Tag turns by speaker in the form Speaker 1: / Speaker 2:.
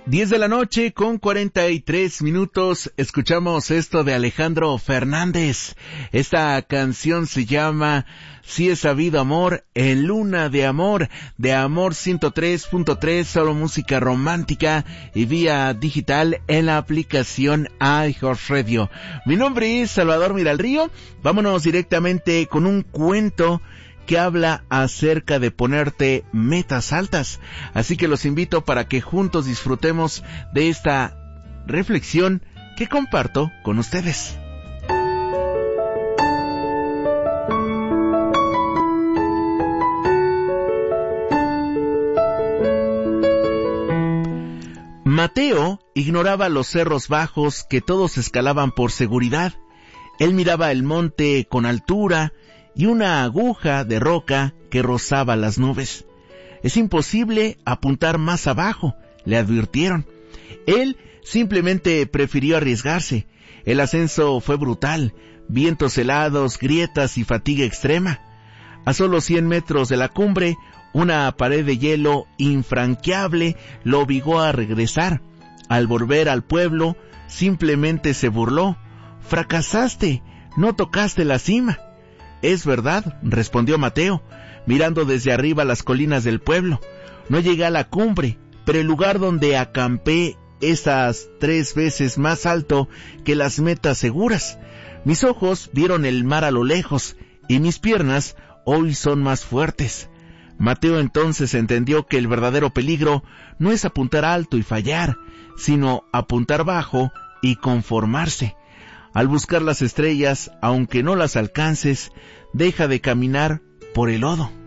Speaker 1: 10 de la noche con 43 minutos, escuchamos esto de Alejandro Fernández. Esta canción se llama Si es sabido amor, en Luna de Amor 103.3, solo música romántica y vía digital en la aplicación iHeartRadio. Mi nombre es Salvador Miralrío, vámonos directamente con un cuento que habla acerca de ponerte metas altas. Así que los invito para que juntos disfrutemos de esta reflexión que comparto con ustedes. Mateo ignoraba los cerros bajos que todos escalaban por seguridad. Él miraba el monte con altura y una aguja de roca que rozaba las nubes. Es imposible apuntar más abajo, le advirtieron. Él simplemente prefirió arriesgarse. El ascenso fue brutal, vientos helados, grietas y fatiga extrema. A solo 100 metros de la cumbre, una pared de hielo infranqueable lo obligó a regresar. Al volver al pueblo, simplemente se burló. «Fracasaste, no tocaste la cima». «Es verdad», respondió Mateo, mirando desde arriba las colinas del pueblo. «No llegué a la cumbre, pero el lugar donde acampé es 3 veces más alto que las metas seguras. Mis ojos vieron el mar a lo lejos y mis piernas hoy son más fuertes». Mateo entonces entendió que el verdadero peligro no es apuntar alto y fallar, sino apuntar bajo y conformarse. Al buscar las estrellas, aunque no las alcances, deja de caminar por el lodo.